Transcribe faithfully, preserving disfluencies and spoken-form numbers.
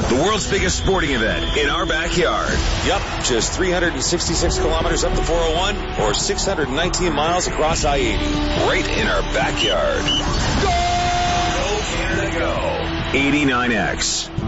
The world's biggest sporting event in our backyard. Yup, just three hundred sixty-six kilometers up the four oh one or six hundred nineteen miles across I eighty. Right in our backyard. Go! Go Canada, go! eighty-nine X.